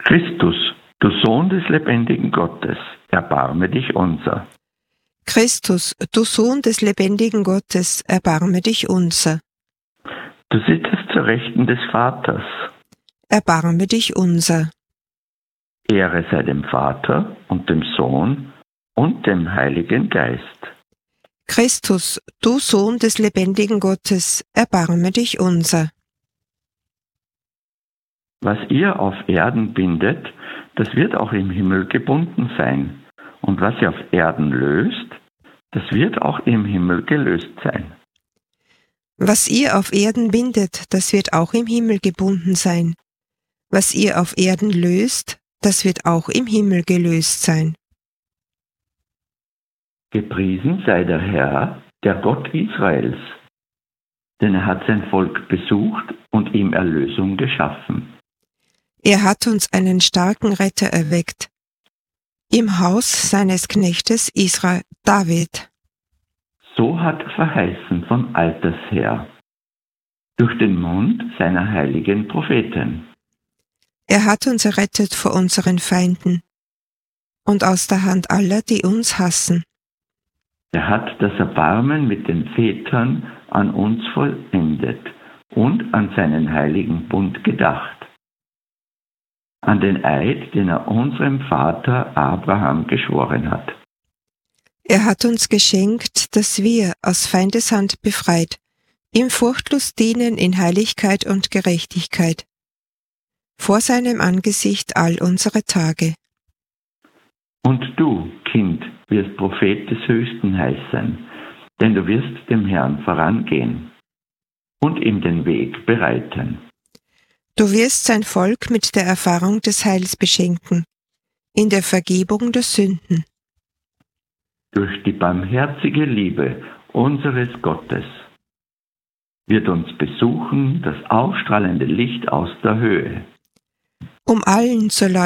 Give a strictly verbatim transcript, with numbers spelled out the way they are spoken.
Christus, du Sohn des lebendigen Gottes, erbarme dich unser. Christus, du Sohn des lebendigen Gottes, erbarme dich unser. Du sitzest zur Rechten des Vaters. Erbarme dich unser. Ehre sei dem Vater und dem Sohn und dem Heiligen Geist. Christus, du Sohn des lebendigen Gottes, erbarme dich unser. Was ihr auf Erden bindet, das wird auch im Himmel gebunden sein. Und was ihr auf Erden löst, das wird auch im Himmel gelöst sein. Was ihr auf Erden bindet, das wird auch im Himmel gebunden sein. Was ihr auf Erden löst, das wird auch im Himmel gelöst sein. Gepriesen sei der Herr, der Gott Israels, denn er hat sein Volk besucht und ihm Erlösung geschaffen. Er hat uns einen starken Retter erweckt, im Haus seines Knechtes Israel David. So hat er verheißen von alters her, durch den Mund seiner heiligen Propheten. Er hat uns errettet vor unseren Feinden und aus der Hand aller, die uns hassen. Er hat das Erbarmen mit den Vätern an uns vollendet und an seinen heiligen Bund gedacht, an den Eid, den er unserem Vater Abraham geschworen hat. Er hat uns geschenkt, dass wir, aus Feindeshand befreit, ihm furchtlos dienen in Heiligkeit und Gerechtigkeit, vor seinem Angesicht all unsere Tage. Und du, Kind, wirst Prophet des Höchsten heißen, denn du wirst dem Herrn vorangehen und ihm den Weg bereiten. Du wirst sein Volk mit der Erfahrung des Heils beschenken, in der Vergebung der Sünden. Durch die barmherzige Liebe unseres Gottes wird uns besuchen das aufstrahlende Licht aus der Höhe. Um allen zur